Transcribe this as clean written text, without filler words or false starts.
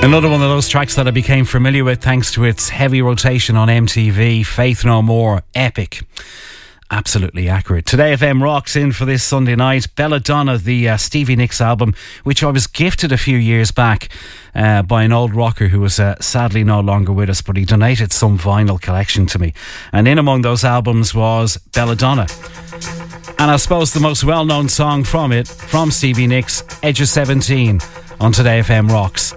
Another one of those tracks that I became familiar with thanks to its heavy rotation on MTV, Faith No More, epic. Absolutely accurate. Today FM rocks in for this Sunday night. Belladonna, the Stevie Nicks album, which I was gifted a few years back by an old rocker who was sadly no longer with us, but he donated some vinyl collection to me. And in among those albums was Belladonna. And I suppose the most well-known song from it, from Stevie Nicks, Edge of 17, on Today FM Rocks.